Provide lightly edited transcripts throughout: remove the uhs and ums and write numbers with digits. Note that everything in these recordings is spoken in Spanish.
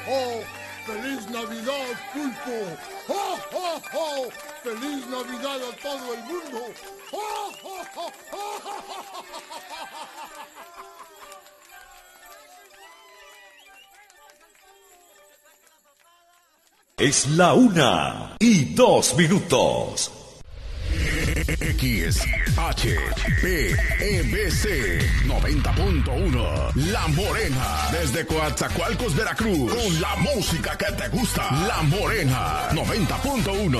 ho! ¡Feliz Navidad, Pulpo! ¡Oh, oh, oh! ¡Feliz Navidad a todo el mundo! ¡Oh, oh, oh! Es la 1:02. XHPEBC 90.1 La Morena, desde Coatzacoalcos, Veracruz, con la música que te gusta. La Morena 90.1.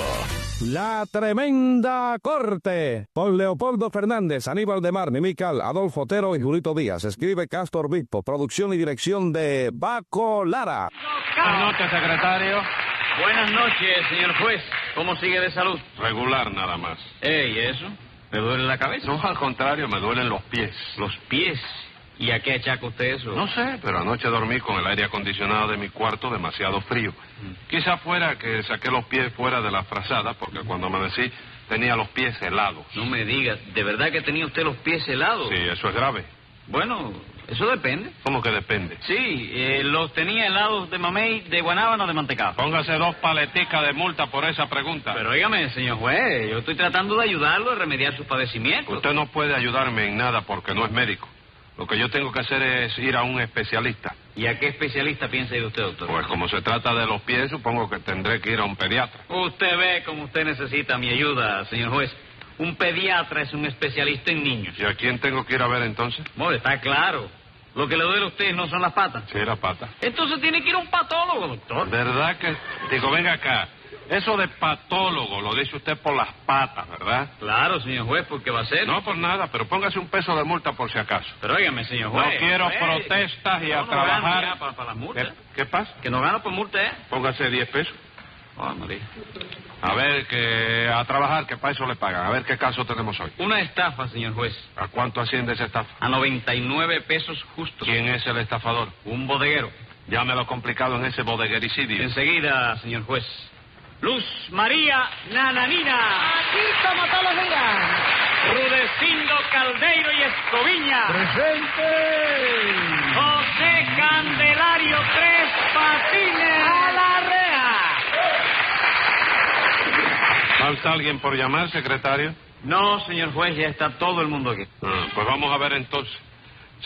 La Tremenda Corte, con Leopoldo Fernández, Aníbal de Mar, Mimical, Adolfo Otero y Julito Díaz. Escribe Castor Bispo, producción y dirección de Baco Lara. Buenas noches, secretario. Buenas noches, señor juez. ¿Cómo sigue de salud? Regular nada más. ¿Y eso? ¿Le duele la cabeza? No, al contrario, me duelen los pies. ¿Los pies? ¿Y a qué achaca usted eso? No sé, pero anoche dormí con el aire acondicionado de mi cuarto demasiado frío. Quizá fuera que saqué los pies fuera de la frazada, porque cuando amanecí tenía los pies helados. No me diga, ¿de verdad que tenía usted los pies helados? Sí, eso es grave. Bueno, eso depende. ¿Cómo que depende? Sí, los tenía helados de mamey, de guanábana o de mantecado. Póngase 2 paleticas de multa por esa pregunta. Pero óigame, señor juez, yo estoy tratando de ayudarlo a remediar sus padecimientos. Usted no puede ayudarme en nada porque no es médico. Lo que yo tengo que hacer es ir a un especialista. ¿Y a qué especialista piensa ir usted, doctor? Pues como se trata de los pies, supongo que tendré que ir a un pediatra. Usted ve como usted necesita mi ayuda, señor juez. Un pediatra es un especialista en niños. ¿Y a quién tengo que ir a ver entonces? Bueno, está claro. Lo que le duele a usted no son las patas. Sí, la pata. Entonces tiene que ir a un patólogo, doctor. ¿Verdad que...? Digo, venga acá. Eso de patólogo lo dice usted por las patas, ¿verdad? Claro, señor juez, ¿por qué va a ser? No, por nada, pero póngase un peso de multa por si acaso. Pero óigame, señor juez. No quiero protestas y a trabajar... No para las multas. ¿Qué pasa? Que no gano por multa, ¿eh? Póngase 10 pesos. Oh, María. A ver, que a trabajar, que para eso le pagan. A ver qué caso tenemos hoy. Una estafa, señor juez. ¿A cuánto asciende esa estafa? A 99 pesos justos. ¿Quién es el estafador? Un bodeguero. Llámelo complicado en ese bodeguericidio. Enseguida, señor juez. Luz María Nananina. Aquí como todos los días. Rudecindo Caldeiro y Escoviña. ¡Presente! José Candelario Tres Patines. A la rea. ¿Falta alguien por llamar, secretario? No, señor juez, ya está todo el mundo aquí. Pues vamos a ver entonces.